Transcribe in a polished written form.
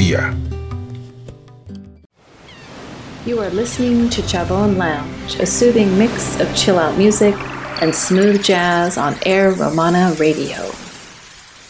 día. You are listening to Chabon Lounge, a soothing mix of chill-out music and smooth jazz on Air Romana Radio.